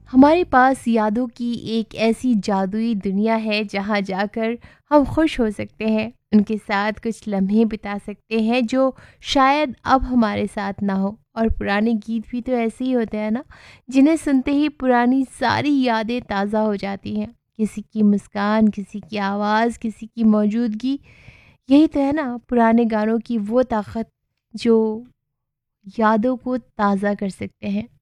हमारे पास यादों की एक ऐसी जादुई दुनिया है जहाँ जाकर हम खुश हो सकते हैं, उनके साथ कुछ लम्हे बिता सकते हैं जो शायद अब हमारे साथ ना हो। और पुराने गीत भी तो ऐसे ही होते हैं ना, जिन्हें सुनते ही पुरानी सारी यादें ताज़ा हो जाती हैं। किसी की मुस्कान, किसी की आवाज़, किसी की मौजूदगी, यही तो है ना पुराने गानों की वो ताकत जो यादों को ताज़ा कर सकते हैं।